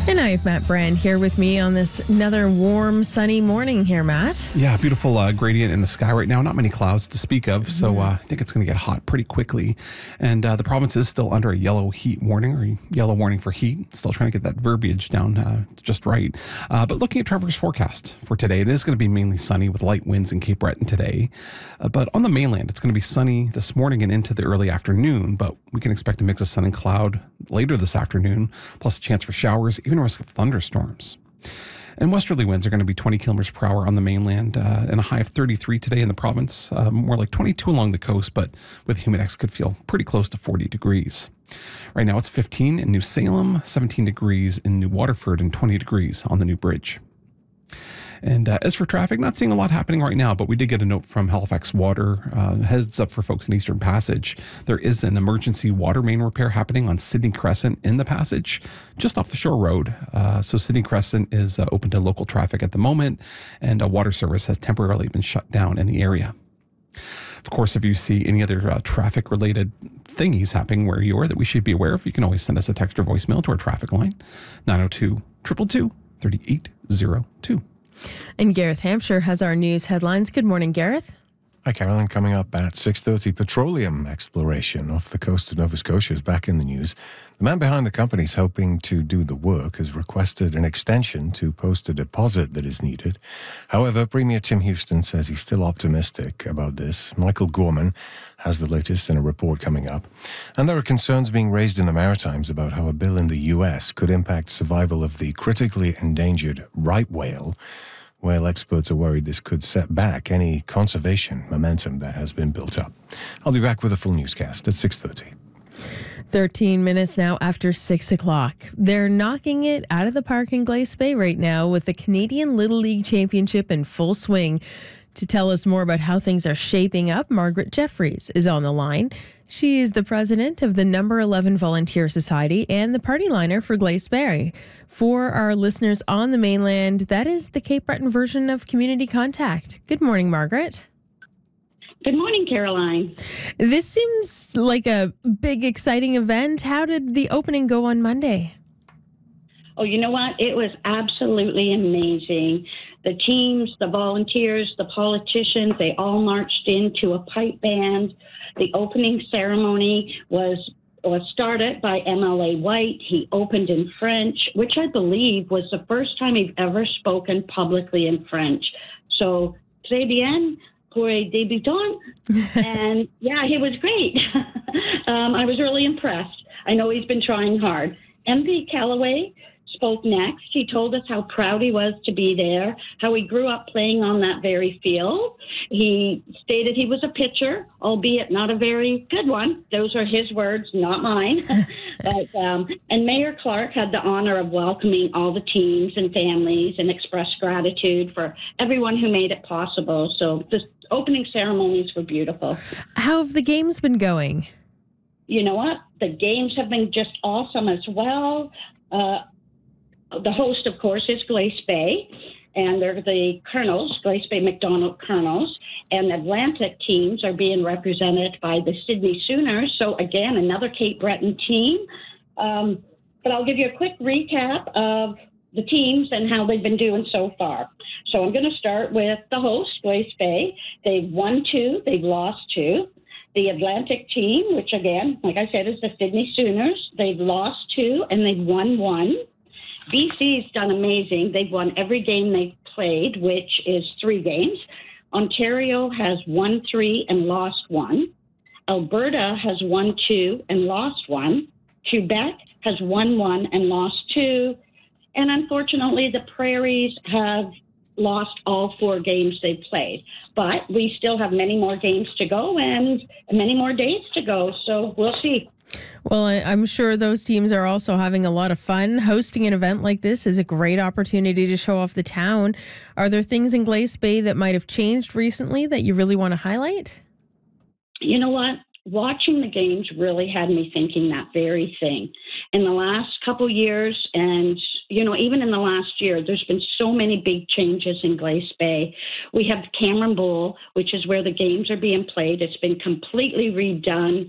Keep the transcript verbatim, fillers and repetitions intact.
And I have Matt Brand here with me on this another warm, sunny morning here, Matt. Yeah, beautiful uh, gradient in the sky right now. Not many clouds to speak of, mm-hmm. so uh, I think it's going to get hot pretty quickly. And uh, the province is still under a yellow heat warning, or yellow warning for heat. Still trying to get that verbiage down uh, just right. Uh, but looking at Trevor's forecast for today, it is going to be mainly sunny with light winds in Cape Breton today. Uh, but on the mainland, it's going to be sunny this morning and into the early afternoon, but we can expect a mix of sun and cloud later this afternoon, plus a chance for showers, even a risk of thunderstorms. And westerly winds are going to be twenty kilometers per hour on the mainland, uh, and a high of thirty-three today in the province, uh, more like twenty-two along the coast, but with humidex could feel pretty close to forty degrees. Right now it's fifteen in New Salem, seventeen degrees in New Waterford, and twenty degrees on the New Bridge. And uh, as for traffic, not seeing a lot happening right now, but we did get a note from Halifax Water. Uh, heads up for folks in Eastern Passage. There is an emergency water main repair happening on Sydney Crescent in the passage, just off the Shore Road. Uh, so Sydney Crescent is uh, open to local traffic at the moment, and a water service has temporarily been shut down in the area. Of course, if you see any other uh, traffic-related thingies happening where you are that we should be aware of, you can always send us a text or voicemail to our traffic line, nine oh two, two two two, three eight zero two. And Gareth Hampshire has our news headlines. Good morning, Gareth. Hi, Carolyn. Coming up at six thirty, petroleum exploration off the coast of Nova Scotia is back in the news. The man behind the company is hoping to do the work, has requested an extension to post a deposit that is needed. However, Premier Tim Houston says he's still optimistic about this. Michael Gorman has the latest in a report coming up. And there are concerns being raised in the Maritimes about how a bill in the U S could impact survival of the critically endangered right whale. Whale experts are worried this could set back any conservation momentum that has been built up. I'll be back with a full newscast at six thirty. thirteen minutes now after six o'clock. They're knocking it out of the park in Glace Bay right now with the Canadian Little League Championship in full swing. To tell us more about how things are shaping up, Margaret Jeffries is on the line. She is the president of the Number eleven Volunteer Society and the party liner for Glace Bay. For our listeners on the mainland, that is the Cape Breton version of Community Contact. Good morning, Margaret. Good morning, Caroline. This seems like a big, exciting event. How did the opening go on Monday? Oh, you know what? It was absolutely amazing. The teams, the volunteers, the politicians, they all marched into a pipe band. The opening ceremony was was started by M L A White. He opened in French, which I believe was the first time he'd ever spoken publicly in French. So, très bien pour un débutant. And yeah, he was great. um, I was really impressed. I know he's been trying hard. M P Callaway spoke next. He told us how proud he was to be there, how he grew up playing on that very field. He stated he was a pitcher, albeit not a very good one. Those are his words, not mine. but um, and Mayor Clark had the honor of welcoming all the teams and families and expressed gratitude for everyone who made it possible. So the opening ceremonies were beautiful. How have the games been going? You know what? The games have been just awesome as well. Uh, The host, of course, is Glace Bay, and they're the Colonels, Glace Bay McDonald Colonels, and Atlantic teams are being represented by the Sydney Sooners. So, again, another Cape Breton team. Um, but I'll give you a quick recap of the teams and how they've been doing so far. So I'm going to start with the host, Glace Bay. They've won two, they've lost two. The Atlantic team, which, again, like I said, is the Sydney Sooners, they've lost two and they've won one. B C's done amazing. They've won every game they've played, which is three games. Ontario has won three and lost one. Alberta has won two and lost one. Quebec has won one and lost two. And unfortunately, the Prairies have lost all four games they've played. But we still have many more games to go and many more days to go. So we'll see. Well, I, I'm sure those teams are also having a lot of fun. Hosting an event like this is a great opportunity to show off the town. Are there things in Glace Bay that might have changed recently that you really want to highlight? You know what? Watching the games really had me thinking that very thing. In the last couple years, and you know, even in the last year, there's been so many big changes in Glace Bay. We have Cameron Bowl, which is where the games are being played. It's been completely redone.